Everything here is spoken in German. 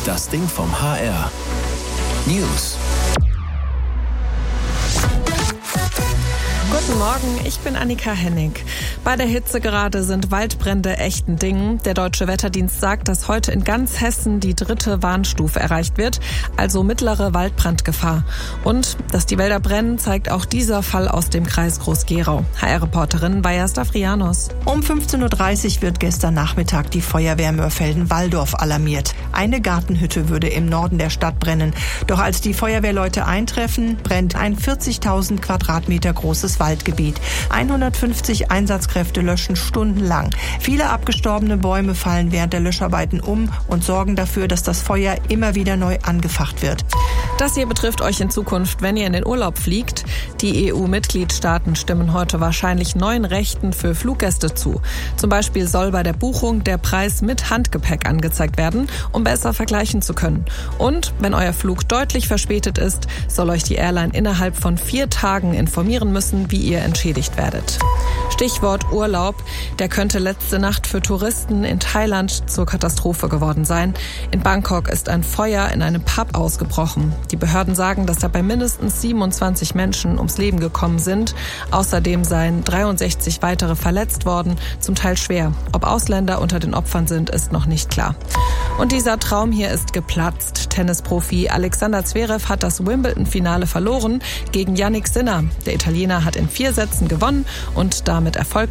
Das Ding vom HR. News. Guten Morgen, ich bin Annika Hennig. Bei der Hitzegerade sind Waldbrände echt ein Ding. Der Deutsche Wetterdienst sagt, dass heute in ganz Hessen die 3. Warnstufe erreicht wird, also mittlere Waldbrandgefahr. Und dass die Wälder brennen, zeigt auch dieser Fall aus dem Kreis Groß-Gerau. HR-Reporterin Baja Stavrianos. Um 15.30 Uhr wird gestern Nachmittag die Feuerwehr Mörfelden-Walldorf alarmiert. Eine Gartenhütte würde im Norden der Stadt brennen. Doch als die Feuerwehrleute eintreffen, brennt ein 40.000 Quadratmeter großes Waldgebiet. 150 Einsatzkräfte löschen stundenlang. Viele abgestorbene Bäume fallen während der Löscharbeiten um und sorgen dafür, dass das Feuer immer wieder neu angefacht wird. Das hier betrifft euch in Zukunft, wenn ihr in den Urlaub fliegt. Die EU-Mitgliedstaaten stimmen heute wahrscheinlich neuen Rechten für Fluggäste zu. Zum Beispiel soll bei der Buchung der Preis mit Handgepäck angezeigt werden, um besser vergleichen zu können. Und wenn euer Flug deutlich verspätet ist, soll euch die Airline innerhalb von 4 Tagen informieren müssen, wie ihr entschädigt werdet. Stichwort Urlaub. Der könnte letzte Nacht für Touristen in Thailand zur Katastrophe geworden sein. In Bangkok ist ein Feuer in einem Pub ausgebrochen. Die Behörden sagen, dass dabei mindestens 27 Menschen ums Leben gekommen sind. Außerdem seien 63 weitere verletzt worden, zum Teil schwer. Ob Ausländer unter den Opfern sind, ist noch nicht klar. Und dieser Traum hier ist geplatzt. Tennisprofi Alexander Zverev hat das Wimbledon-Finale verloren gegen Jannik Sinner. Der Italiener hat in 4 Sätzen gewonnen und damit erfolgreich